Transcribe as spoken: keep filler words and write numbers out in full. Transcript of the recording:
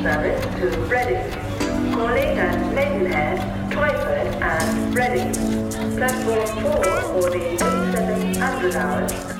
service to Reading. Calling at Maidenhead, Twyford and Reading. Platform four for the oh seven hundred hours.